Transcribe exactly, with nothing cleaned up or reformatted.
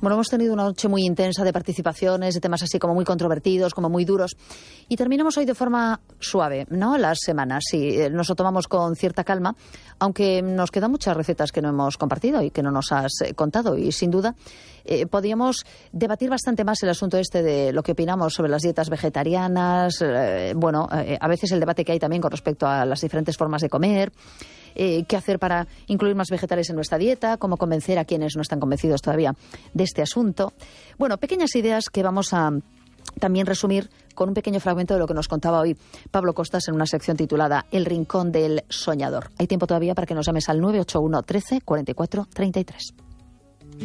Bueno, hemos tenido una noche muy intensa de participaciones, de temas así como muy controvertidos, como muy duros. Y terminamos hoy de forma suave, ¿no? Las semanas, sí, nos lo tomamos con cierta calma, aunque nos quedan muchas recetas que no hemos compartido y que no nos has eh, contado. Y sin duda, eh, podríamos debatir bastante más el asunto este de lo que opinamos sobre las dietas vegetarianas, eh, bueno, eh, a veces el debate que hay también con respecto a las diferentes formas de comer. Eh, qué hacer para incluir más vegetales en nuestra dieta, cómo convencer a quienes no están convencidos todavía de este asunto. Bueno, pequeñas ideas que vamos a también resumir con un pequeño fragmento de lo que nos contaba hoy Pablo Costas en una sección titulada El Rincón del Soñador. Hay tiempo todavía para que nos llames al nueve ocho uno, trece, cuarenta y cuatro, treinta y tres.